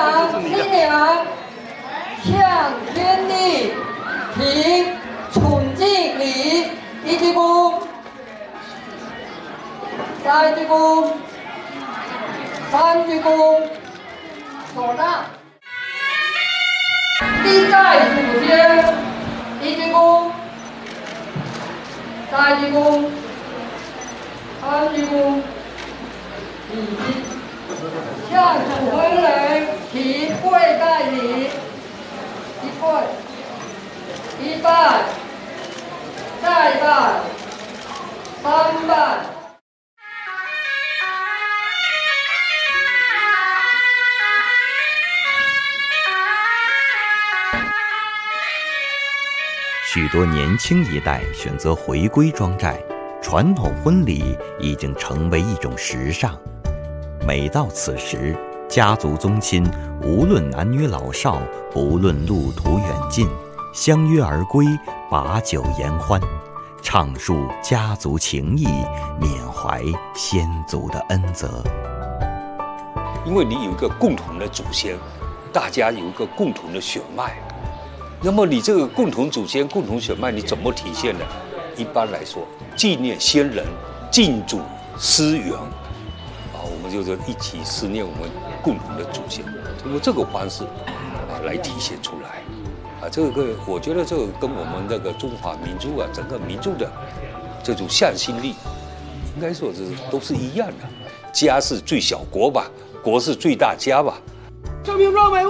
郎、新娘向天地凭崇敬礼，一鞠躬，再鞠躬，三鞠躬，手上。第代祖先，一鞠躬，再鞠躬，三鞠躬，礼。向主婚人提跪拜礼，一跪，一拜，再拜，三拜。 许多年轻一代选择回归庄寨，传统婚礼已经成为一种时尚。每到此时，家族宗亲无论男女老少，不论路途远近，相约而归，把酒言欢，畅述家族情谊，缅怀先祖的恩泽。 因为你有一个共同的祖先，大家有一个共同的血脉，那么你这个共同祖先、共同血脉，你怎么体现呢？一般来说，纪念先人，敬祖思源。我们就是一起思念我们共同的祖先，通过这个方式来体现出来。这个我觉得这个跟我们那个中华民族整个民族的这种向心力，应该说都是一样的。家是最小国吧，国是最大家吧。 这名壮美